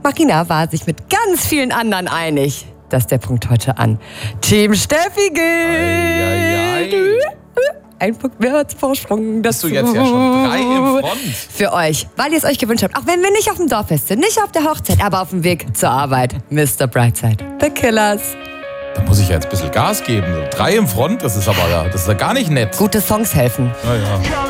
Marina war sich mit ganz vielen anderen einig, dass der Punkt heute an Team Steffi geht. Ein Punkt mehr als Vorsprung. Bist du jetzt ja schon 3 im Front? Für euch, weil ihr es euch gewünscht habt. Auch wenn wir nicht auf dem Dorffest sind, nicht auf der Hochzeit, aber auf dem Weg zur Arbeit. Mr. Brightside, The Killers. Da muss ich ja jetzt ein bisschen Gas geben. 3 im Front, das ist ja gar nicht nett. Gute Songs helfen. Ja.